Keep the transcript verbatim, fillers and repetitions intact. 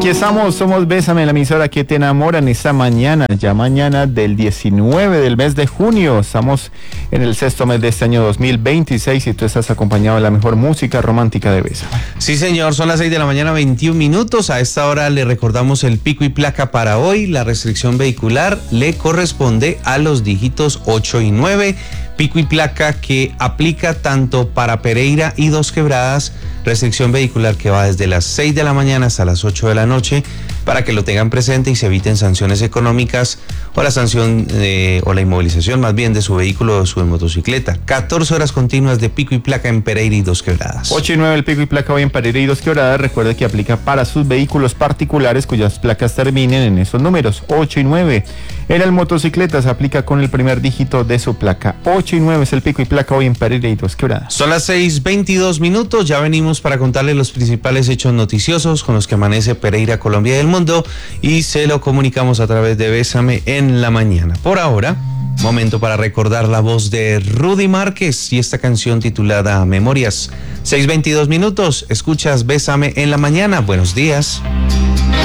Aquí estamos, somos Bésame, la emisora que te enamora en esta mañana, ya mañana del diecinueve del mes de junio. Estamos en el sexto mes de este año dos mil veintiséis y tú estás acompañado de la mejor música romántica de Bésame. Sí, señor, son las seis de la mañana, veintiún minutos. A esta hora le recordamos el pico y placa para hoy. La restricción vehicular le corresponde a los dígitos ocho y nueve. Pico y placa que aplica tanto para Pereira y Dos Quebradas, restricción vehicular que va desde las seis de la mañana hasta las ocho de la noche, para que lo tengan presente y se eviten sanciones económicas o la sanción eh, o la inmovilización más bien de su vehículo o su motocicleta. catorce horas continuas de pico y placa en Pereira y Dos Quebradas. ocho y nueve el pico y placa hoy en Pereira y Dos Quebradas. Recuerde que aplica para sus vehículos particulares cuyas placas terminen en esos números, ocho y nueve. En el motocicleta se aplica con el primer dígito de su placa. ocho y nueve es el pico y placa hoy en Pereira y Dos Quebradas. Son las seis veintidós minutos, ya venimos para contarles los principales hechos noticiosos con los que amanece Pereira, Colombia y el mundo, y se lo comunicamos a través de Bésame en la mañana. Por ahora, momento para recordar la voz de Rudy Márquez y esta canción titulada Memorias. seis veintidós minutos, escuchas Bésame en la mañana. Buenos días.